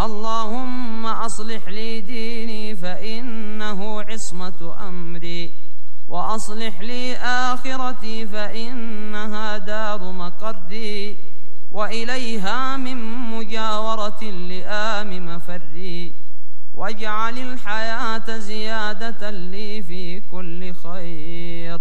اللهم أصلح لي ديني فإنه عصمة أمري، وأصلح لي آخرتي فإنها دار مقري، وإليها من مجاورة اللئام مفري، واجعل الحياة زيادة لي في كل خير.